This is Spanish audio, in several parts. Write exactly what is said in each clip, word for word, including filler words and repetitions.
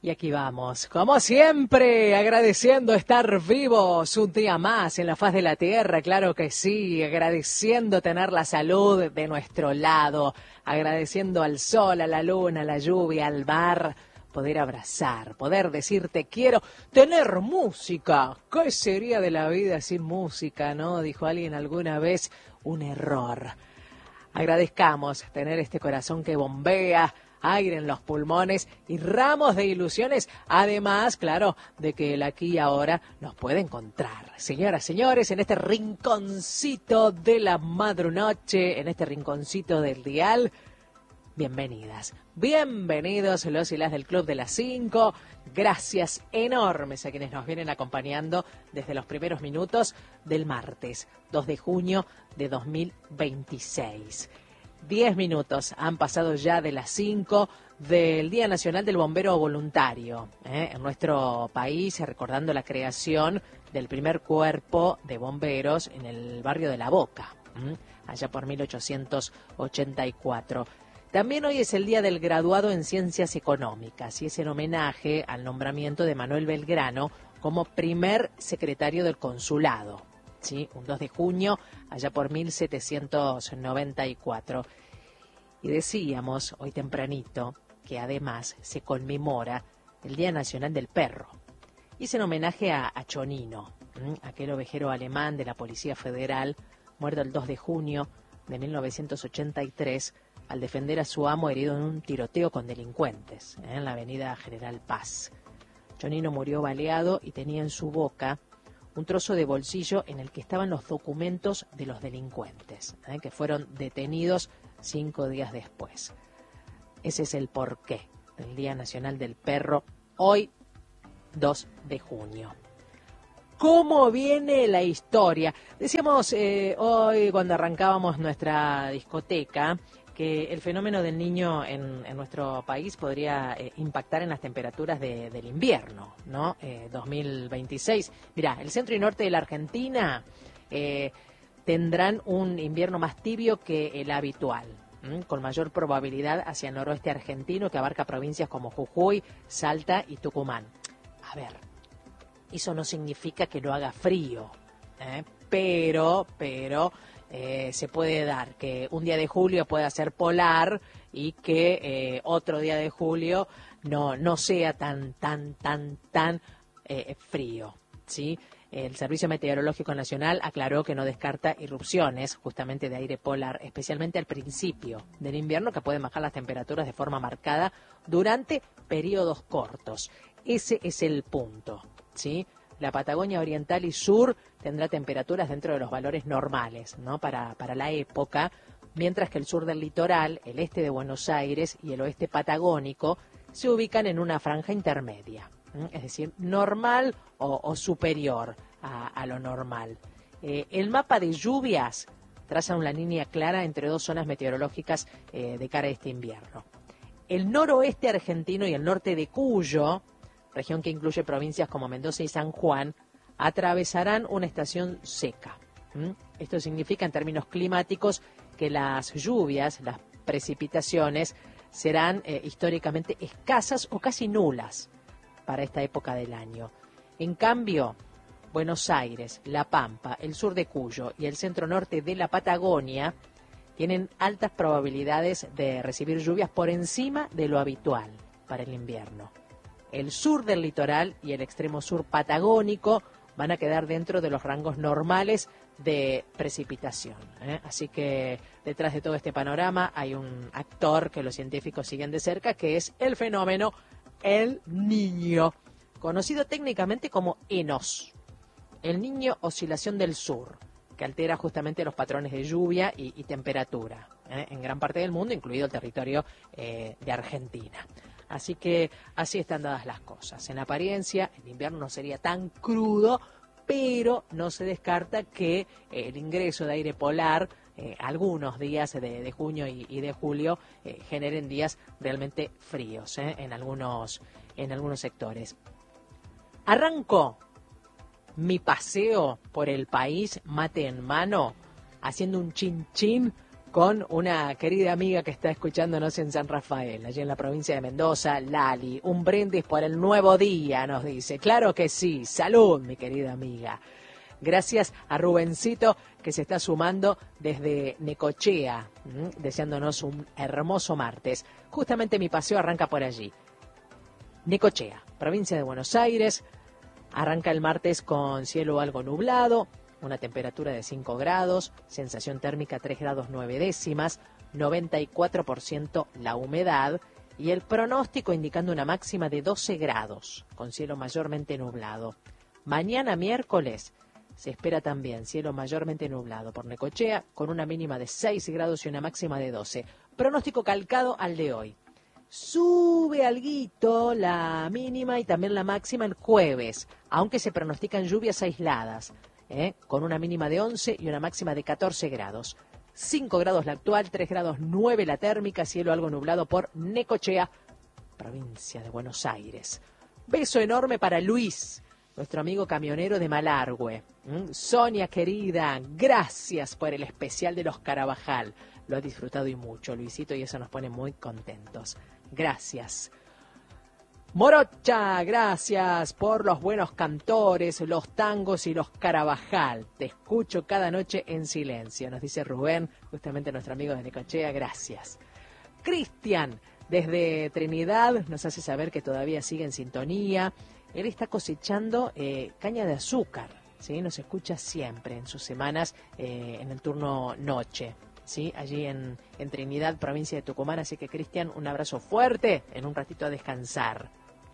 Y aquí vamos, como siempre, agradeciendo estar vivos un día más en la faz de la tierra, claro que sí, agradeciendo tener la salud de nuestro lado, agradeciendo al sol, a la luna, a la lluvia, al mar, poder abrazar, poder decir te quiero, tener música. ¿Qué sería de la vida sin música, no? Dijo alguien alguna vez, un error. Agradezcamos tener este corazón que bombea, aire en los pulmones y ramos de ilusiones, además, claro, de que el aquí y ahora nos puede encontrar. Señoras, señores, en este rinconcito de la madrunoche, en este rinconcito del dial, bienvenidas, bienvenidos los y las del Club de las Cinco. Gracias enormes a quienes nos vienen acompañando desde los primeros minutos del martes, dos de junio de dos mil veintiséis. Diez minutos han pasado ya de las cinco del Día Nacional del Bombero Voluntario, ¿eh? En nuestro país, recordando la creación del primer cuerpo de bomberos en el barrio de La Boca, ¿eh? Allá por mil ochocientos ochenta y cuatro. También hoy es el Día del Graduado en Ciencias Económicas y es en homenaje al nombramiento de Manuel Belgrano como primer secretario del Consulado. ¿Sí? Un dos de junio, allá por mil setecientos noventa y cuatro. Y decíamos hoy tempranito que además se conmemora el Día Nacional del Perro. Y es en homenaje a, a Chonino, ¿m? aquel ovejero alemán de la Policía Federal, muerto el dos de junio de mil novecientos ochenta y tres al defender a su amo herido en un tiroteo con delincuentes, ¿eh? en la avenida General Paz. Chonino murió baleado y tenía en su boca un trozo de bolsillo en el que estaban los documentos de los delincuentes, ¿eh? que fueron detenidos cinco días después. Ese es el porqué del Día Nacional del Perro, hoy dos de junio. ¿Cómo viene la historia? Decíamos eh, hoy cuando arrancábamos nuestra discoteca que el fenómeno del niño en, en nuestro país podría eh, impactar en las temperaturas de, del invierno, ¿no? Eh, dos mil veintiséis. Mirá, el centro y norte de la Argentina eh, tendrán un invierno más tibio que el habitual, ¿m? con mayor probabilidad hacia el noroeste argentino, que abarca provincias como Jujuy, Salta y Tucumán. A ver, eso no significa que no haga frío, ¿eh? pero, pero... Eh, se puede dar que un día de julio pueda ser polar y que eh, otro día de julio no, no sea tan, tan, tan, tan eh, frío, ¿sí? El Servicio Meteorológico Nacional aclaró que no descarta irrupciones justamente de aire polar, especialmente al principio del invierno, que pueden bajar las temperaturas de forma marcada durante periodos cortos. Ese es el punto, ¿sí? La Patagonia Oriental y Sur tendrá temperaturas dentro de los valores normales, ¿no? para, para la época, mientras que el sur del litoral, el este de Buenos Aires y el oeste patagónico se ubican en una franja intermedia, ¿eh? es decir, normal o, o superior a, a lo normal. Eh, el mapa de lluvias traza una línea clara entre dos zonas meteorológicas eh, de cara a este invierno. El noroeste argentino y el norte de Cuyo, región que incluye provincias como Mendoza y San Juan, atravesarán una estación seca. ¿Mm? Esto significa, en términos climáticos, que las lluvias, las precipitaciones, serán eh, históricamente escasas o casi nulas para esta época del año. En cambio, Buenos Aires, La Pampa, el sur de Cuyo y el centro norte de la Patagonia tienen altas probabilidades de recibir lluvias por encima de lo habitual para el invierno. El sur del litoral y el extremo sur patagónico van a quedar dentro de los rangos normales de precipitación, ¿eh? Así que detrás de todo este panorama hay un actor que los científicos siguen de cerca, que es el fenómeno El Niño, conocido técnicamente como ENOS, el Niño Oscilación del Sur, que altera justamente los patrones de lluvia y, y temperatura, ¿eh? en gran parte del mundo, incluido el territorio eh, de Argentina. Así que así están dadas las cosas. En apariencia, el invierno no sería tan crudo, pero no se descarta que eh, el ingreso de aire polar, eh, algunos días de, de junio y, y de julio, eh, generen días realmente fríos eh, en algunos, en algunos sectores. Arrancó mi paseo por el país, mate en mano, haciendo un chin chin con una querida amiga que está escuchándonos en San Rafael, allí en la provincia de Mendoza, Lali. Un brindis por el nuevo día, nos dice. Claro que sí. Salud, mi querida amiga. Gracias a Rubencito, que se está sumando desde Necochea, ¿m? deseándonos un hermoso martes. Justamente mi paseo arranca por allí. Necochea, provincia de Buenos Aires. Arranca el martes con cielo algo nublado, una temperatura de cinco grados, sensación térmica tres grados nueve décimas, noventa y cuatro por ciento la humedad y el pronóstico indicando una máxima de doce grados, con cielo mayormente nublado. Mañana miércoles se espera también cielo mayormente nublado por Necochea, con una mínima de seis grados y una máxima de doce. Pronóstico calcado al de hoy. Sube alguito la mínima y también la máxima el jueves, aunque se pronostican lluvias aisladas, ¿eh? con una mínima de once y una máxima de catorce grados. cinco grados la actual, tres grados nueve la térmica, cielo algo nublado por Necochea, provincia de Buenos Aires. Beso enorme para Luis, nuestro amigo camionero de Malargüe. ¿Mm? Sonia querida, gracias por el especial de los Carabajal. Lo ha disfrutado y mucho, Luisito, y eso nos pone muy contentos. Gracias. Morocha, gracias por los buenos cantores, los tangos y los Carabajal. Te escucho cada noche en silencio, nos dice Rubén, justamente nuestro amigo de Necochea, gracias. Cristian, desde Trinidad, nos hace saber que todavía sigue en sintonía. Él está cosechando eh, caña de azúcar, ¿sí? Nos escucha siempre en sus semanas eh, en el turno noche. Sí, allí en, en Trinidad, provincia de Tucumán. Así que, Cristian, un abrazo fuerte, en un ratito a descansar.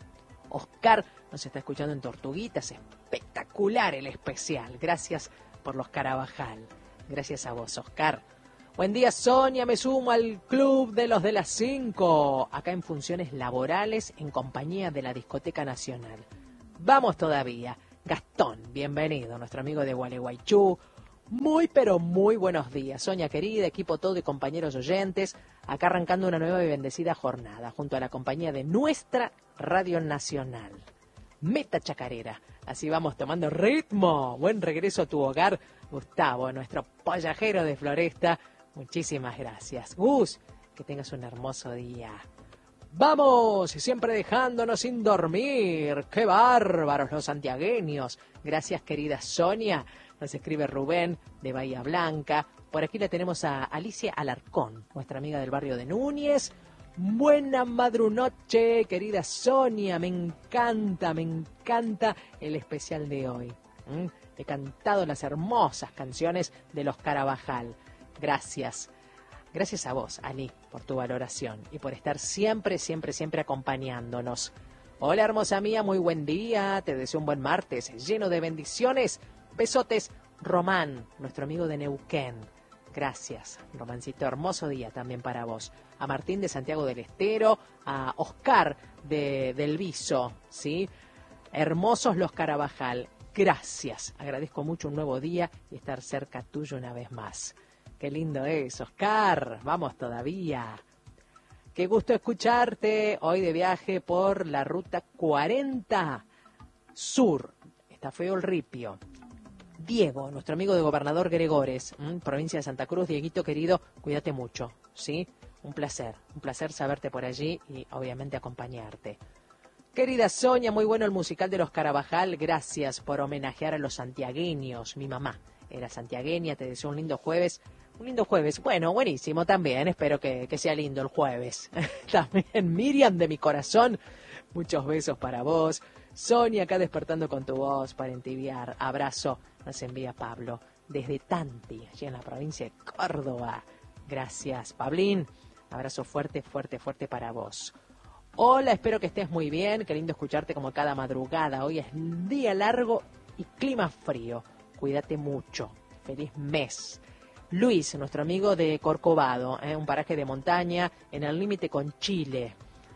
Oscar nos está escuchando en Tortuguitas, espectacular el especial. Gracias por los Carabajal. Gracias a vos, Oscar. Buen día, Sonia, me sumo al club de los de las cinco, acá en funciones laborales en compañía de la Discoteca Nacional. Vamos todavía. Gastón, bienvenido, nuestro amigo de Gualeguaychú. Muy, pero muy buenos días, Sonia querida, equipo todo y compañeros oyentes, acá arrancando una nueva y bendecida jornada, junto a la compañía de nuestra Radio Nacional. Meta Chacarera, así vamos tomando ritmo. Buen regreso a tu hogar, Gustavo, nuestro pollajero de Floresta. Muchísimas gracias. Gus, que tengas un hermoso día. Vamos, siempre dejándonos sin dormir. ¡Qué bárbaros los santiagueños! Gracias, querida Sonia. Nos escribe Rubén de Bahía Blanca. Por aquí la tenemos a Alicia Alarcón, nuestra amiga del barrio de Núñez. Buena madrunoche, querida Sonia. Me encanta, me encanta el especial de hoy. ¿Mm? He cantado las hermosas canciones de los Carabajal. Gracias. Gracias a vos, Ali, por tu valoración y por estar siempre, siempre, siempre acompañándonos. Hola, hermosa mía, muy buen día. Te deseo un buen martes lleno de bendiciones. Besotes, Román, nuestro amigo de Neuquén. Gracias, Romancito. Hermoso día también para vos. A Martín de Santiago del Estero, a Oscar de, del Viso, ¿sí? Hermosos los Carabajal. Gracias. Agradezco mucho un nuevo día y estar cerca tuyo una vez más. Qué lindo es, Oscar. Vamos todavía. Qué gusto escucharte hoy de viaje por la ruta cuarenta Sur. Está feo el ripio. Diego, nuestro amigo de Gobernador Gregores, ¿m? provincia de Santa Cruz. Dieguito querido, cuídate mucho, ¿sí? Un placer, un placer saberte por allí y obviamente acompañarte. Querida Sonia, muy bueno el musical de los Carabajal. Gracias por homenajear a los santiagueños. Mi mamá era santiagueña, te deseo un lindo jueves. Un lindo jueves. Bueno, buenísimo también. Espero que, que sea lindo el jueves. También Miriam de mi corazón. Muchos besos para vos. Sonia acá despertando con tu voz para entibiar. Abrazo nos envía Pablo desde Tanti, allí en la provincia de Córdoba. Gracias, Pablín. Abrazo fuerte, fuerte, fuerte para vos. Hola, espero que estés muy bien. Qué lindo escucharte como cada madrugada. Hoy es día largo y clima frío. Cuídate mucho. Feliz mes. Luis, nuestro amigo de Corcovado, ¿eh? un paraje de montaña en el límite con Chile.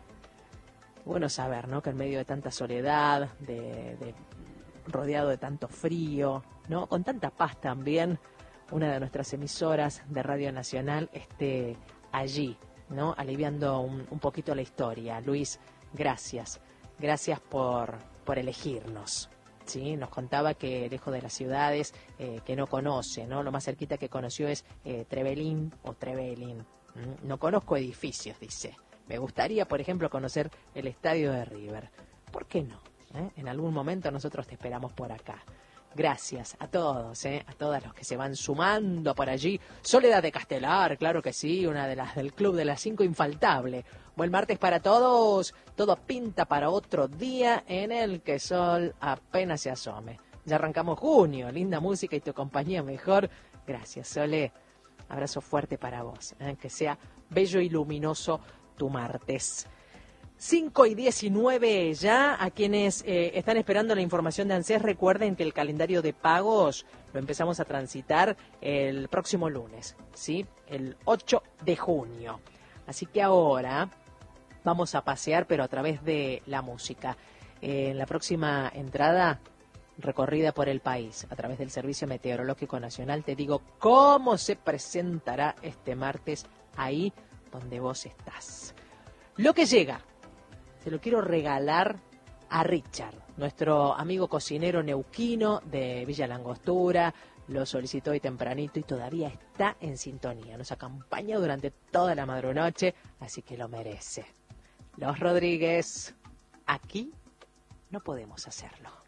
Bueno saber, ¿no? Que en medio de tanta soledad, de, de rodeado de tanto frío, ¿no? Con tanta paz también, una de nuestras emisoras de Radio Nacional esté allí, ¿no? Aliviando un, un poquito la historia. Luis, gracias. Gracias por, por elegirnos. Sí, nos contaba que lejos de las ciudades eh, que no conoce, ¿no? Lo más cerquita que conoció es eh, Trevelin o Trevelin. ¿Mm? No conozco edificios, dice. Me gustaría, por ejemplo, conocer el estadio de River. ¿Por qué no? ¿Eh? En algún momento nosotros te esperamos por acá. Gracias a todos, ¿eh? A todas los que se van sumando por allí. Soledad de Castelar, claro que sí, una de las del Club de las Cinco, infaltable. Buen martes para todos. Todo pinta para otro día en el que sol apenas se asome. Ya arrancamos junio, linda música y tu compañía mejor. Gracias, Sole. Abrazo fuerte para vos, ¿eh? Que sea bello y luminoso tu martes. cinco y diecinueve ya. A quienes eh, están esperando la información de ANSES, recuerden que el calendario de pagos lo empezamos a transitar el próximo lunes, ¿sí? El ocho de junio. Así que ahora vamos a pasear, pero a través de la música. Eh, en la próxima entrada, recorrida por el país, a través del Servicio Meteorológico Nacional, te digo cómo se presentará este martes ahí donde vos estás. Lo que llega, se lo quiero regalar a Richard, nuestro amigo cocinero neuquino de Villa Langostura. Lo solicitó hoy tempranito y todavía está en sintonía. Nos acompaña durante toda la madrunoche, así que lo merece. Los Rodríguez, aquí no podemos hacerlo.